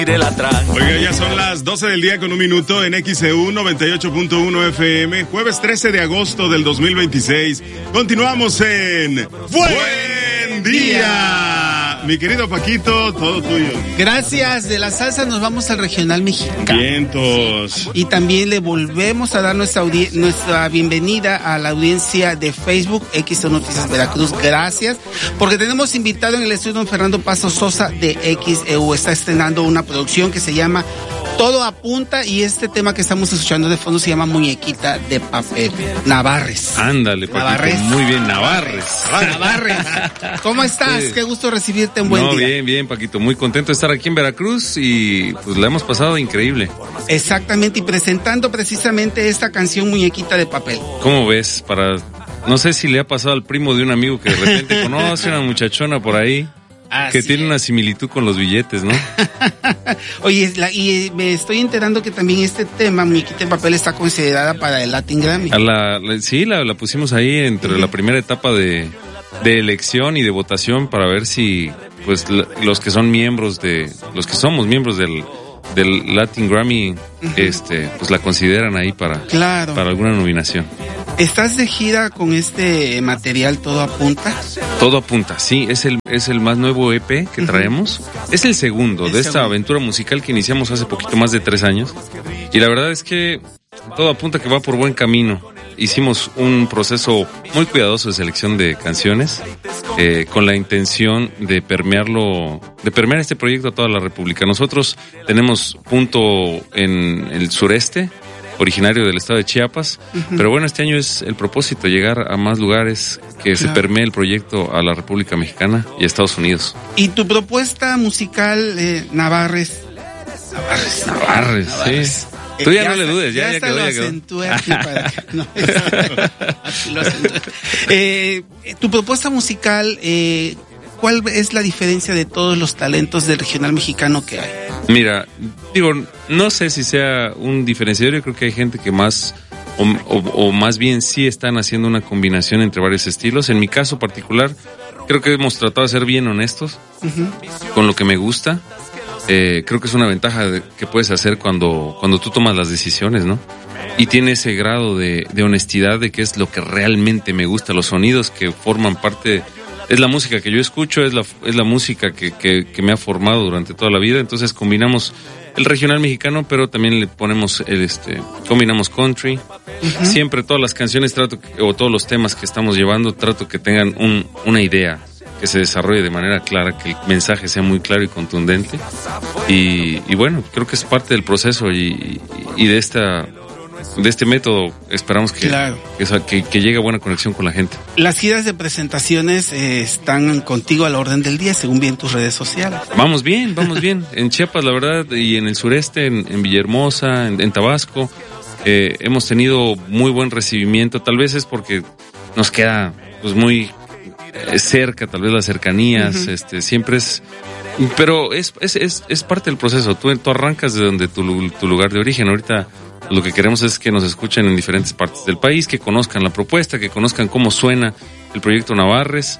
Oiga, ya son las 12 del día con un minuto en XEU 98.1 FM, jueves 13 de agosto del 2026. Continuamos en Buen Día. Mi querido Paquito, todo tuyo. Gracias. De la salsa nos vamos al regional mexicano. Vientos. Y también le volvemos a dar nuestra bienvenida a la audiencia de Facebook, XEU Noticias Veracruz. Gracias, porque tenemos invitado en el estudio don Fernando Paso Sosa de XEU. Está estrenando una producción que se llama Todo Apunta, y este tema que estamos escuchando de fondo se llama Muñequita de Papel. Navarres. Ándale, Paquito. Navarres. Muy bien, Navarres. ¿Cómo estás? Sí. Qué gusto recibirte en Buen Día. Bien, Paquito. Muy contento de estar aquí en Veracruz y pues la hemos pasado increíble. Exactamente, y presentando precisamente esta canción Muñequita de Papel. ¿Cómo ves? No sé si le ha pasado al primo de un amigo que de repente conoce a una muchachona por ahí. Que tiene una similitud con los billetes, ¿no? Oye, y me estoy enterando que también este tema, Muñequita de Papel, está considerada para el Latin Grammy. Sí, la pusimos ahí entre la primera etapa de elección y de votación para ver si, pues, los que somos miembros del Latin Grammy, pues la consideran ahí para alguna nominación. ¿Estás de gira con este material Todo Apunta? Todo Apunta, sí, es el más nuevo EP que traemos. Es el segundo de esta aventura musical que iniciamos hace poquito más de 3 años. Y la verdad es que todo apunta que va por buen camino. Hicimos un proceso muy cuidadoso de selección de canciones, con la intención de permear este proyecto a toda la República. Nosotros tenemos punto en el sureste, originario del estado de Chiapas, pero bueno, este año es el propósito, llegar a más lugares, que se permee el proyecto a la República Mexicana y a Estados Unidos. ¿Y tu propuesta musical, Navarres? Sí. Tú ya no le dudes, ya quedó. Lo acentué aquí para que no. Aquí lo acentué. Tu propuesta musical, ¿cuál es la diferencia de todos los talentos del regional mexicano que hay? Mira, no sé si sea un diferenciador. Yo creo que hay gente que más o más bien sí están haciendo una combinación entre varios estilos. En mi caso particular, creo que hemos tratado de ser bien honestos con lo que me gusta. Creo que es una ventaja que puedes hacer cuando tú tomas las decisiones, ¿no? Y tiene ese grado de honestidad de qué es lo que realmente me gusta, los sonidos que forman parte. Es la música que yo escucho, es la música que me ha formado durante toda la vida. Entonces combinamos el regional mexicano, pero también le ponemos combinamos country. Siempre todas las canciones o todos los temas que estamos llevando, trato que tengan una idea, que se desarrolle de manera clara, que el mensaje sea muy claro y contundente. Y bueno, creo que es parte del proceso y de este método esperamos que llegue a buena conexión con la gente. Las giras de presentaciones están contigo a la orden del día, según vi en tus redes sociales. Vamos bien. En Chiapas, la verdad, y en el sureste, en Villahermosa, en Tabasco, hemos tenido muy buen recibimiento. Tal vez es porque nos queda pues muy cerca, tal vez las cercanías, siempre es. Pero es parte del proceso. Tú arrancas de donde tu lugar de origen. Ahorita lo que queremos es que nos escuchen en diferentes partes del país, que conozcan la propuesta, que conozcan cómo suena el proyecto Navarres,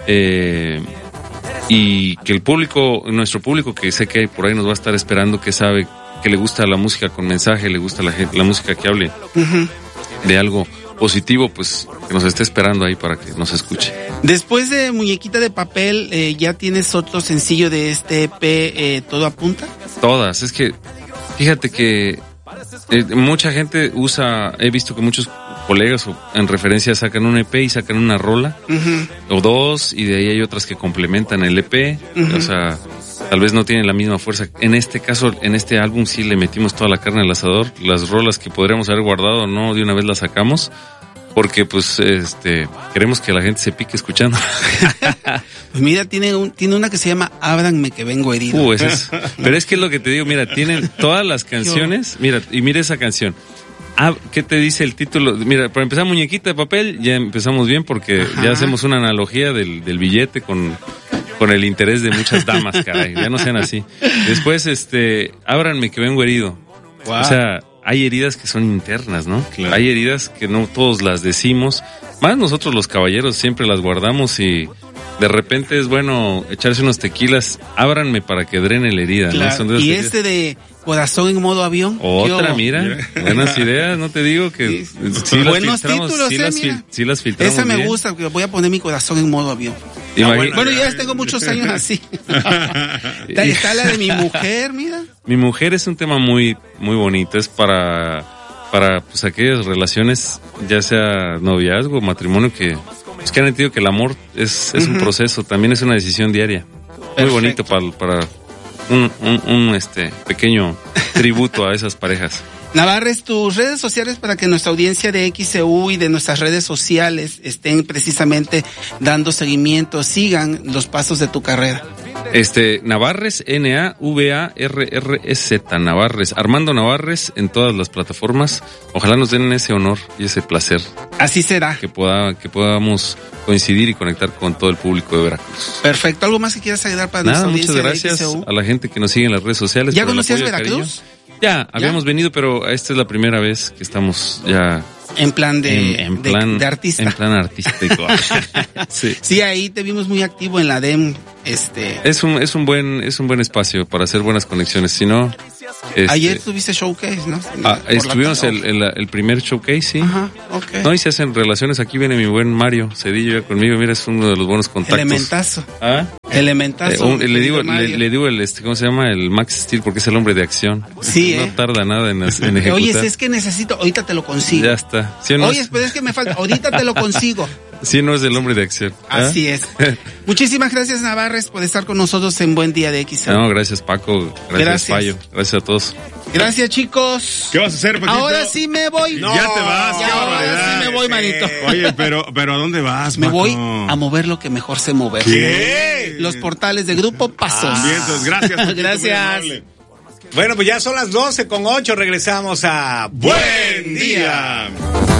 y que nuestro público, que sé que por ahí nos va a estar esperando, que sabe que le gusta la música con mensaje, le gusta la música que hable de algo positivo, pues que nos esté esperando ahí para que nos escuche. Después de Muñequita de Papel, ¿ya tienes otro sencillo de este EP, Todo Apunta? Todas, es que fíjate que mucha gente he visto que muchos colegas en referencia sacan un EP y sacan una rola o dos, y de ahí hay otras que complementan el EP, o sea, tal vez no tienen la misma fuerza. En este caso, en este álbum sí le metimos toda la carne al asador. Las rolas que podríamos haber guardado, no, de una vez las sacamos, porque pues queremos que la gente se pique escuchando. Pues mira, tiene una que se llama Ábranme que vengo herido. Pero es que es lo que te digo, mira, tienen todas las canciones, mira esa canción. ¿Qué te dice el título? Mira, para empezar, Muñequita de Papel, ya empezamos bien porque ya hacemos una analogía del billete con el interés de muchas damas, caray, ya no sean así. Después, Ábranme que vengo herido. Wow. O sea, hay heridas que son internas, ¿no? Claro. Hay heridas que no todos las decimos, más nosotros los caballeros siempre las guardamos y de repente es bueno echarse unos tequilas, ábranme para que drene la herida. Claro. ¿No? Y de corazón en modo avión. Otra, mira, buenas ideas, no te digo que sí buenos títulos, sí las filtramos. Esa me bien. gusta, porque voy a poner mi corazón en modo avión. Bueno, ya tengo muchos años así. Está la de mi mujer, mira. Mi mujer es un tema muy, muy bonito, es para pues aquellas relaciones, ya sea noviazgo, matrimonio, que han entendido que el amor es un proceso, también es una decisión diaria. Perfecto. Muy bonito para un pequeño tributo a esas parejas. Navarres, tus redes sociales para que nuestra audiencia de XEU y de nuestras redes sociales estén precisamente dando seguimiento, sigan los pasos de tu carrera. Navarres, Navarrez, Navarres, Armando Navarres en todas las plataformas. Ojalá nos den ese honor y ese placer. Así será. Que podamos coincidir y conectar con todo el público de Veracruz. Perfecto. ¿Algo más que quieras agregar para nuestra audiencia? Muchas gracias a la gente que nos sigue en las redes sociales. ¿Ya conocías Veracruz? Ya, habíamos venido, pero esta es la primera vez que estamos ya... En plan de artista. En plan artístico. Sí, ahí te vimos muy activo en la DEM. Es un buen espacio para hacer buenas conexiones. Si no, ayer tuviste showcase, ¿no? Estuvimos el primer showcase, sí. Ajá, okay. No, y se hacen relaciones. Aquí viene mi buen Mario Cedillo ya conmigo. Mira, es uno de los buenos contactos. Elementazo. ¿Ah? Elementazo. Le digo ¿cómo se llama? El Max Steel, porque es el hombre de acción. Sí, no tarda nada en ejecutar. Oye, es que necesito, ahorita te lo consigo. Ya está. ¿Sí no? Oye, pero es que me falta, ahorita te lo consigo. Sí, no es el hombre de acción. Así es. Muchísimas gracias, Navarres, por estar con nosotros en Buen Día de XEU. No, gracias, Paco. Gracias, Payo. Gracias a todos. Gracias, chicos. ¿Qué vas a hacer, Paquito? Ahora sí me voy. No, ya te vas. Ahora sí me voy, manito. Oye, pero ¿a dónde vas, Paco? Me voy a mover lo que mejor sé mover. ¿Qué? Los portales de Grupo Pasos. Bien, entonces, gracias, Paquito, gracias. Bueno, pues ya son las 12:08. Regresamos a Buen Día.